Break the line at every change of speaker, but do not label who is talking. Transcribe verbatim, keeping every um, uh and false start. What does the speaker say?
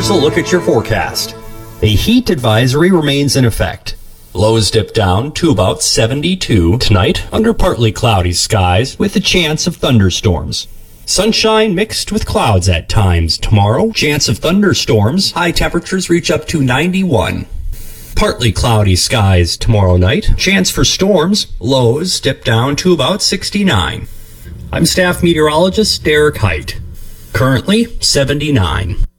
here's a look at your forecast. A heat advisory remains in effect. Lows dip down to about seventy-two tonight under partly cloudy skies with a chance of thunderstorms. Sunshine mixed with clouds at times tomorrow. Chance of thunderstorms. High temperatures reach up to ninety-one. Partly cloudy skies tomorrow night. Chance for storms. Lows dip down to about sixty-nine. I'm staff meteorologist Derek Height. Currently seventy-nine.